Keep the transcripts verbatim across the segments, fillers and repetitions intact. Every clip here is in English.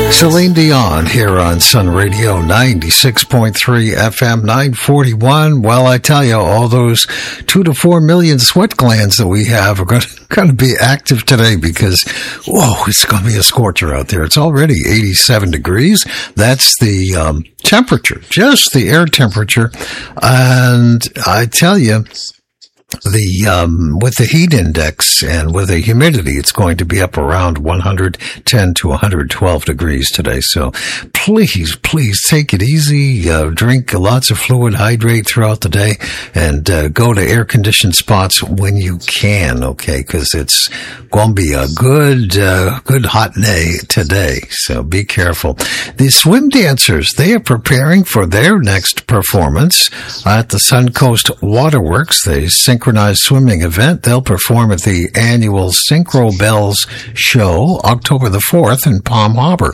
Celine Dion here on Sun Radio ninety-six point three F M, nine forty-one. Well, I tell you, all those two to four million sweat glands that we have are going to, going to be active today because, whoa, it's going to be a scorcher out there. It's already eighty-seven degrees. That's the um, temperature, just the air temperature. And I tell you, The um with the heat index and with the humidity, it's going to be up around one hundred ten to one hundred twelve degrees today. So please, please take it easy. Uh, drink lots of fluid, hydrate throughout the day, and uh, go to air-conditioned spots when you can, okay? Because it's going to be a good, uh, good hot day today. So be careful. The swim dancers, they are preparing for their next performance at the Suncoast Waterworks. They synchronized swimming event. They'll perform at the annual Synchro Bells show October the fourth in Palm Harbor.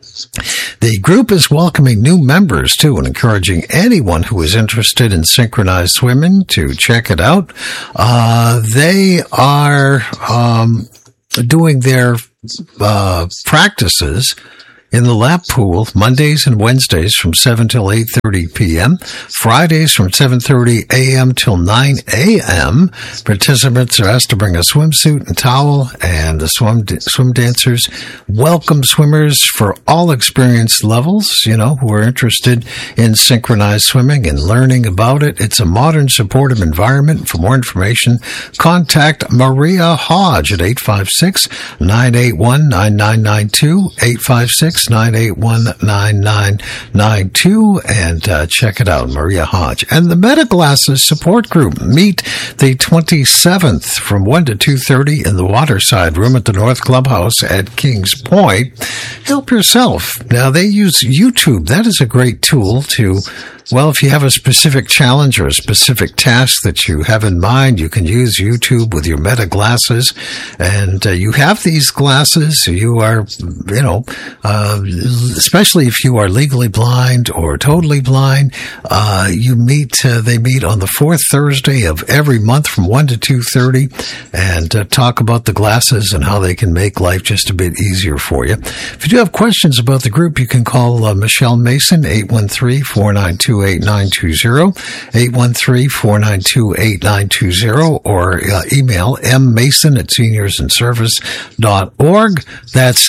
The group is welcoming new members too and encouraging anyone who is interested in synchronized swimming to check it out. Uh, they are um, doing their uh, practices in the lap pool Mondays and Wednesdays from seven till eight thirty p.m., Fridays from seven thirty a.m. till nine a.m. Participants are asked to bring a swimsuit and towel, and the swim swim dancers welcome swimmers for all experience levels, you know, who are interested in synchronized swimming and learning about it. It's a modern, supportive environment. For more information, contact Maria Hodge at eight five six, nine eight one, nine nine nine two, eight five six, nine eight one, nine nine nine two, and uh, check it out, Maria Hodge. And the Meta Glasses support group meet the twenty-seventh from one to two thirty in the Waterside Room at the North Clubhouse at Kings Point. Help yourself. Now, they use YouTube. That is a great tool to, well, if you have a specific challenge or a specific task that you have in mind, you can use YouTube with your Meta Glasses. And uh, you have these glasses, you are, you know, uh, especially if you are legally blind or totally blind, uh, you meet, uh, they meet on the fourth Thursday of every month from one to two thirty and uh, talk about the glasses and how they can make life just a bit easier for you. If you do have questions about the group, you can call uh, Michelle Mason, eight one three, four nine two, eight nine two zero, eight one three, four nine two, eight nine two zero, or uh, email mmason at seniors in service dot org. That's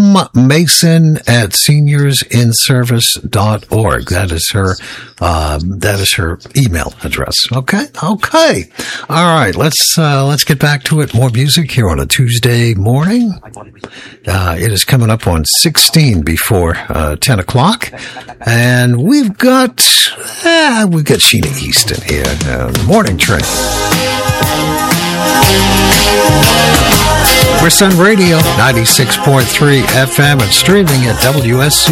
mmason at seniors in service dot org. That is her, uh, that is her email address. Okay. Okay. All right. Let's, uh, let's get back to it. More music here on a Tuesday morning. Uh, it is coming up on sixteen before, uh, ten o'clock. And we've got, uh, we've got Sheena Easton here, uh, Morning Train. We're Sun Radio, ninety-six point three F M, and streaming at W S C